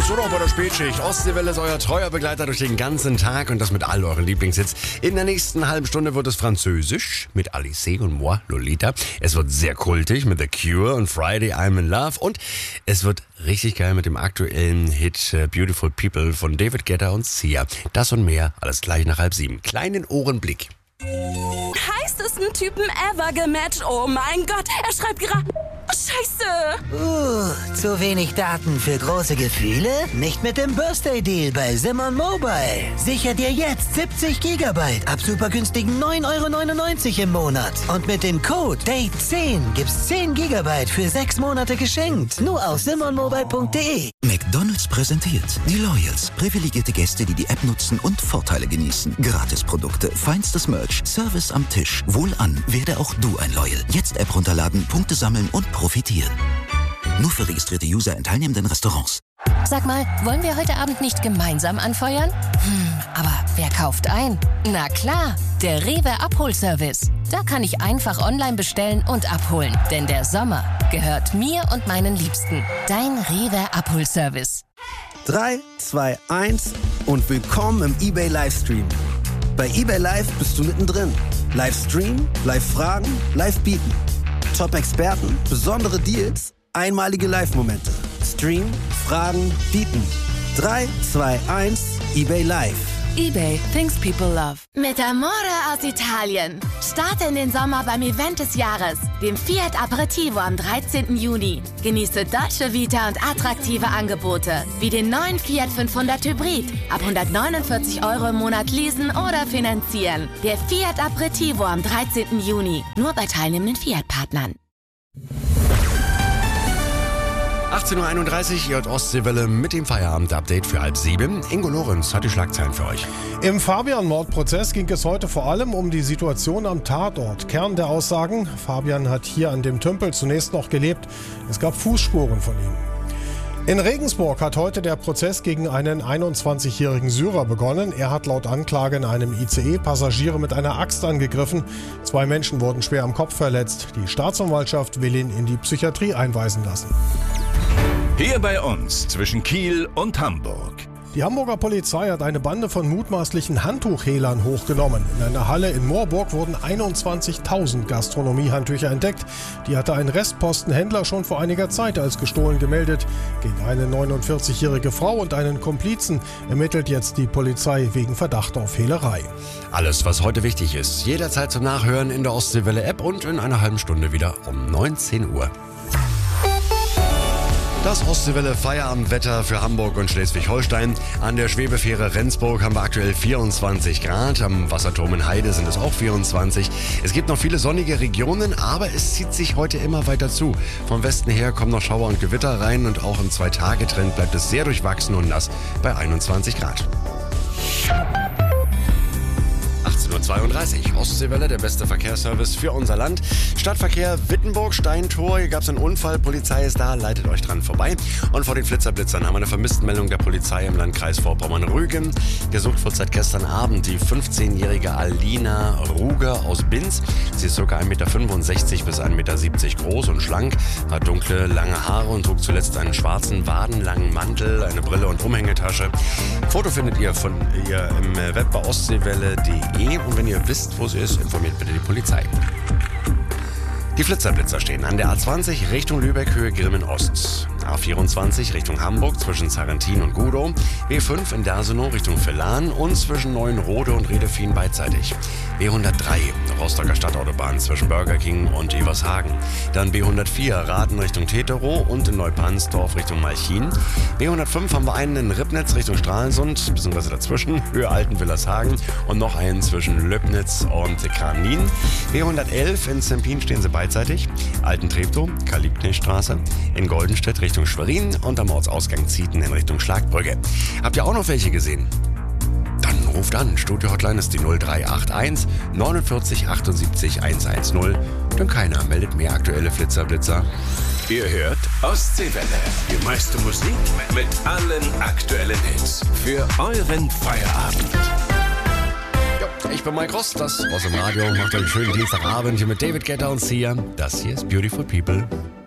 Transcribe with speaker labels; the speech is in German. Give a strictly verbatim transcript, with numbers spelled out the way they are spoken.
Speaker 1: morgens oder auch bei der Spätschicht. Ostseewelle ist euer treuer Begleiter durch den ganzen Tag und das mit all euren Lieblingshits. In der nächsten halben Stunde wird es französisch mit Alice und Moi, Lolita. Es wird sehr kultig mit The Cure und Friday I'm in Love. Und es wird richtig geil mit dem aktuellen Hit Beautiful People von David Guetta und Sia. Das und mehr, alles gleich nach halb sieben. Kleinen Ohrenblick.
Speaker 2: Heißesten Typen ever gematcht. Oh mein Gott, er schreibt gerade... Scheiße!
Speaker 3: Uh, zu wenig Daten für große Gefühle? Nicht mit dem Birthday-Deal bei Simon Mobile. Sicher dir jetzt siebzig Gigabyte ab super günstigen neun Euro neunundneunzig im Monat. Und mit dem Code Date zehn gibt's zehn Gigabyte für sechs Monate geschenkt. Nur auf simon mobile punkt de.
Speaker 4: McDonald's präsentiert die Loyals. Privilegierte Gäste, die die App nutzen und Vorteile genießen. Gratisprodukte, feinstes Merch, Service am Tisch. Wohlan, werde auch du ein Loyal. Jetzt App runterladen, Punkte sammeln und profitieren. Nur für registrierte User in teilnehmenden Restaurants.
Speaker 5: Sag mal, wollen wir heute Abend nicht gemeinsam anfeuern? Hm, aber wer kauft ein? Na klar, der Rewe Abholservice. Da kann ich einfach online bestellen und abholen. Denn der Sommer gehört mir und meinen Liebsten. Dein Rewe Abholservice.
Speaker 6: drei, zwei, eins und willkommen im eBay Livestream. Bei eBay Live bist du mittendrin. Livestream, Live-Fragen, Live-Bieten. Top-Experten, besondere Deals, einmalige Live-Momente. Stream, Fragen, Bieten. drei, zwei, eins, eBay Live.
Speaker 2: eBay, things people love.
Speaker 7: Mit Amore aus Italien. Starte in den Sommer beim Event des Jahres, dem Fiat Aperitivo am dreizehnten Juni. Genieße Dolce Vita und attraktive Angebote, wie den neuen Fiat fünfhundert Hybrid. Ab hundertneunundvierzig Euro im Monat leasen oder finanzieren. Der Fiat Aperitivo am dreizehnten Juni. Nur bei teilnehmenden Fiat-Partnern.
Speaker 1: achtzehn Uhr einunddreißig, ihr hört Ostseewelle mit dem Feierabend-Update für halb sieben. Ingo Lorenz hat die Schlagzeilen für euch.
Speaker 8: Im Fabian-Mordprozess ging es heute vor allem um die Situation am Tatort. Kern der Aussagen: Fabian hat hier an dem Tümpel zunächst noch gelebt. Es gab Fußspuren von ihm. In Regensburg hat heute der Prozess gegen einen einundzwanzigjährigen Syrer begonnen. Er hat laut Anklage in einem I C E Passagiere mit einer Axt angegriffen. Zwei Menschen wurden schwer am Kopf verletzt. Die Staatsanwaltschaft will ihn in die Psychiatrie einweisen lassen.
Speaker 9: Hier bei uns zwischen Kiel und Hamburg.
Speaker 8: Die Hamburger Polizei hat eine Bande von mutmaßlichen Handtuchhehlern hochgenommen. In einer Halle in Moorburg wurden einundzwanzigtausend Gastronomiehandtücher entdeckt. Die hatte ein Restpostenhändler schon vor einiger Zeit als gestohlen gemeldet. Gegen eine neunundvierzigjährige Frau und einen Komplizen ermittelt jetzt die Polizei wegen Verdacht auf Hehlerei.
Speaker 1: Alles, was heute wichtig ist, jederzeit zum Nachhören in der Ostseewelle-App und in einer halben Stunde wieder um neunzehn Uhr. Das Ostseewelle Feierabendwetter für Hamburg und Schleswig-Holstein. An der Schwebefähre Rendsburg haben wir aktuell vierundzwanzig Grad. Am Wasserturm in Heide sind es auch vierundzwanzig. Es gibt noch viele sonnige Regionen, aber es zieht sich heute immer weiter zu. Vom Westen her kommen noch Schauer und Gewitter rein und auch im Zwei-Tage-Trend bleibt es sehr durchwachsen und nass bei einundzwanzig Grad. achtzehn Uhr zweiunddreißig, Ostseewelle, der beste Verkehrsservice für unser Land. Stadtverkehr Wittenburg, Steintor, hier gab es einen Unfall, Polizei ist da, leitet euch dran vorbei. Und vor den Flitterblitzern haben wir eine Vermisstenmeldung der Polizei im Landkreis Vorpommern-Rügen. Gesucht wird seit gestern Abend die fünfzehnjährige Alina Ruger aus Binz. Sie ist ca. eins Komma fünfundsechzig Meter bis ein Komma siebzig Meter groß und schlank, hat dunkle, lange Haare und trug zuletzt einen schwarzen, wadenlangen Mantel, eine Brille und Umhängetasche. Foto findet ihr von ihr im Web bei ostseewelle punkt de. Und wenn ihr wisst, wo sie ist, informiert bitte die Polizei. Die Flitzerblitzer stehen an der A zwanzig Richtung Lübeck, Höhe Grimmen Ost. A vierundzwanzig Richtung Hamburg zwischen Sarrentin und Gudow. B fünf in Dersenow Richtung Villan und zwischen Neuenrode und Redefien beidseitig. B hundertdrei Rostocker Stadtautobahn zwischen Burger King und Evershagen. Dann B hundertvier Raden Richtung Teterow und in Neupansdorf Richtung Malchin. B hundertfünf haben wir einen in Ribnitz Richtung Stralsund, beziehungsweise dazwischen, Höhe Altenwillershagen und noch einen zwischen Löbnitz und Kranin. B hundertelf in Zempin stehen sie beidseitig. Altentreptow, Karl-Liebknecht-Straße, in Goldenstedt Richtung Schwerin und am Ortsausgang Zieten in Richtung Schlagbrücke. Habt ihr auch noch welche gesehen? Dann ruft an. Studio-Hotline ist die null drei acht eins neunundvierzig achtundsiebzig hundertzehn. Denn keiner meldet mehr aktuelle Flitzerblitzer.
Speaker 9: Ihr hört Ostseewelle. Die meiste Musik mit allen aktuellen Hits. Für euren Feierabend.
Speaker 1: Ja, ich bin Mike Rost, das aus dem Radio. Macht euch einen schönen Dienstagabend hier mit David Guetta und Sia. Das hier ist Beautiful People.